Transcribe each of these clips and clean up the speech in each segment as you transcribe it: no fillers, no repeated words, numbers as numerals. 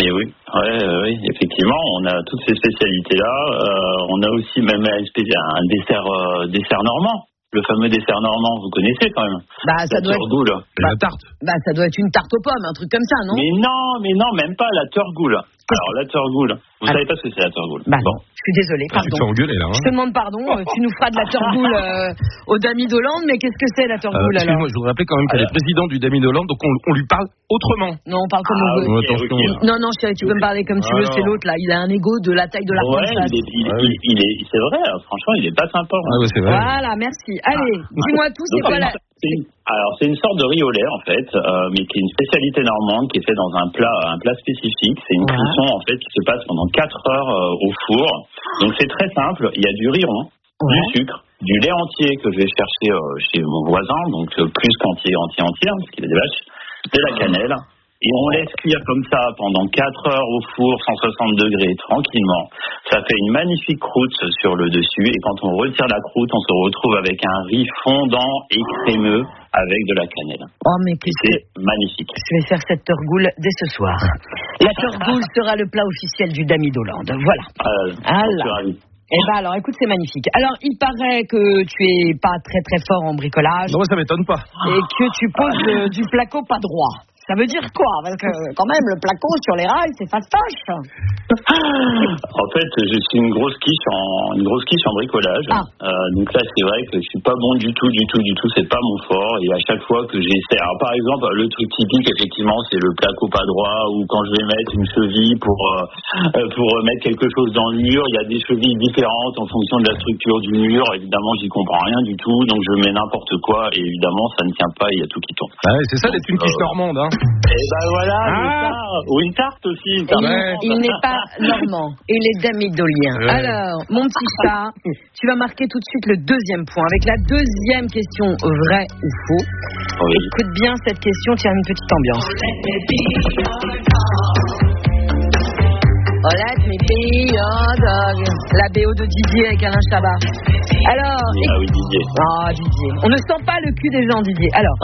Mais oui, oui, effectivement, on a toutes ces spécialités-là. On a aussi même un dessert normand. Le fameux dessert normand, vous connaissez quand même. Ça doit turgoule. La tarte. Ça doit être une tarte aux pommes, un truc comme ça, non? Mais non, même pas la turgoule. Alors la turgoule, vous savez pas ce que c'est la turgoule? Bon, je suis désolée, pardon. Tu te fais engueuler là. Je te demande pardon, tu nous feras de la turgoule au Dami d'Hollande, mais qu'est-ce que c'est la turgoule alors? Excuse-moi, je voudrais rappeler quand même qu'elle est présidente du Dami d'Hollande, donc on lui parle autrement. Non, on parle comme on veut. Okay. Non, chérie, tu peux me parler comme tu veux, c'est l'autre là, il a un ego de la taille de la princesse. C'est vrai, franchement, il est pas sympa. Ah ouais, c'est vrai. Voilà, merci. Allez, dis-moi tout, c'est quoi là? Alors c'est une sorte de riz au lait en fait, mais qui est une spécialité normande qui est fait dans un plat spécifique. C'est une cuisson en fait qui se passe pendant 4 heures au four. Donc c'est très simple. Il y a du riz rond, du sucre, du lait entier que je vais chercher chez mon voisin, donc plus qu'entier parce qu'il a des vaches, de la cannelle. Et on laisse cuire comme ça pendant 4 heures au four, 160 degrés, tranquillement. Ça fait une magnifique croûte sur le dessus. Et quand on retire la croûte, on se retrouve avec un riz fondant et crémeux avec de la cannelle. Oh, mais c'est magnifique. Je vais faire cette turgoule dès ce soir. La turgoule sera le plat officiel du Dami d'Hollande. Voilà. Alors, écoute, c'est magnifique. Alors, il paraît que tu es pas très très fort en bricolage. Non, ça m'étonne pas. Et que tu poses du placo pas droit. Ça veut dire quoi? Parce que quand même, le placo sur les rails, c'est fastoche. En fait, je suis une grosse quiche en bricolage. Donc là, c'est vrai que je suis pas bon du tout. C'est pas mon fort. Et à chaque fois que j'essaie, alors par exemple, le truc typique, effectivement, c'est le placo pas droit, ou quand je vais mettre une cheville pour mettre quelque chose dans le mur, il y a des chevilles différentes en fonction de la structure du mur. Évidemment, j'y comprends rien du tout, donc je mets n'importe quoi, et évidemment, ça ne tient pas, il y a tout qui tombe. Ah ouais, c'est ça d'être une quiche normande, hein. Et voilà, c'est ça. Ou une tarte aussi. Il n'est pas normand, il est damidolien. Alors, mon petit chat, tu vas marquer tout de suite le deuxième point avec la deuxième question, vrai ou faux. Écoute bien cette question, tiens, une petite ambiance. Let me be your dog. La BO de Didier avec Alain Chabat. Alors. Ah oui, Didier. Didier. On ne sent pas le cul des gens, Didier. Alors.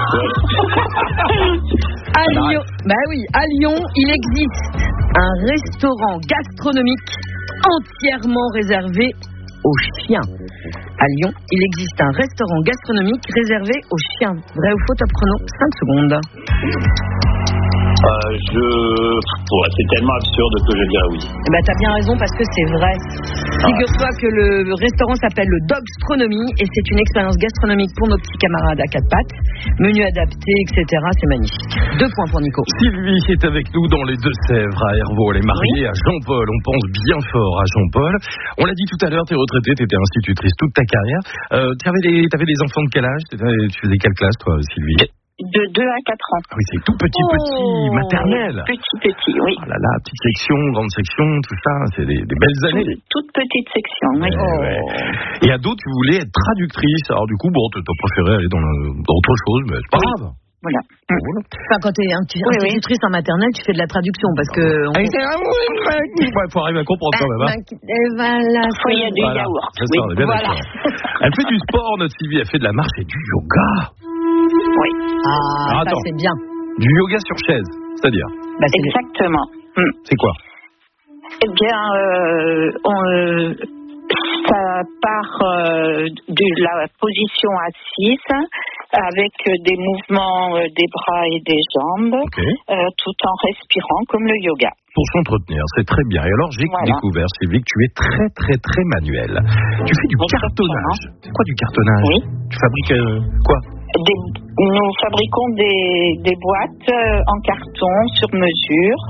À Lyon, il existe un restaurant gastronomique entièrement réservé aux chiens. À Lyon, il existe un restaurant gastronomique réservé aux chiens. Vrai ou faux, top chrono, 5 secondes. C'est tellement absurde que je dirais oui. T'as bien raison parce que c'est vrai. Figure-toi que le restaurant s'appelle le Dogstronomie et c'est une expérience gastronomique pour nos petits camarades à 4 pattes. Menu adapté, etc. C'est magnifique. 2 points pour Nico. Sylvie est avec nous dans les Deux-Sèvres à Hervaux. Elle est mariée à Jean-Paul. On pense bien fort à Jean-Paul. On l'a dit tout à l'heure, t'es retraitée, t'étais institutrice toute ta carrière. T'avais des enfants de quel âge? Tu faisais quelle classe, toi, Sylvie? De 2 à 4 ans. Ah oui, c'est tout petit, maternelle. Petit, oui. Oh là là, petite section, grande section, tout ça, c'est des belles années. Toute petite section, oui. Et ado, tu voulais être traductrice. Alors du coup, t'as préféré aller dans autre chose, mais c'est pas grave. Voilà. Enfin, quand t'es institutrice en maternelle, tu fais de la traduction parce que. Faut arriver à comprendre quand même. Il y a du yaourt. Ça, on est bien d'accord. Elle fait du sport, notre Sylvie. Elle fait de la marche et du yoga. Oui. Ça c'est bien. Du yoga sur chaise, c'est-à-dire Exactement. C'est quoi? Eh bien, ça part de la position assise avec des mouvements des bras et des jambes, tout en respirant comme le yoga. Pour s'entretenir, c'est très bien. Et alors, j'ai découvert, Sylvie, que tu es très, très, très manuel. Tu fais du cartonnage. C'est quoi du cartonnage? Oui. Tu fabriques quoi? Nous fabriquons des boîtes en carton sur mesure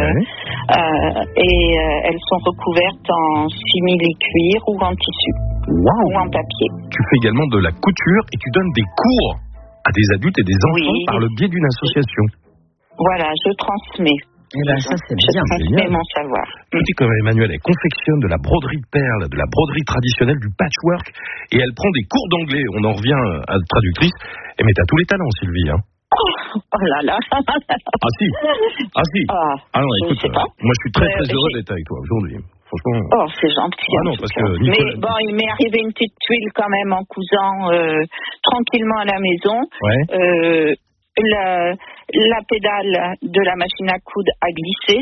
et elles sont recouvertes en simili-cuir ou en tissu ou en papier. Tu fais également de la couture et tu donnes des cours à des adultes et des enfants par le biais d'une association. Voilà, je transmets. Ça, c'est bien. Je transmets mon savoir. Tu dis comme Emmanuel, elle confectionne de la broderie de perles, de la broderie traditionnelle, du patchwork, et elle prend des cours d'anglais. On en revient à traductrice. Mais t'as tous les talents, Sylvie, hein. Oh là là. Ah si. Non, écoute, moi je suis très très heureux d'être avec toi aujourd'hui. Franchement. Oh, c'est gentil. Non, parce que mais bon, il m'est arrivé une petite tuile quand même en cousant tranquillement à la maison. La pédale de la machine à coudre a glissé,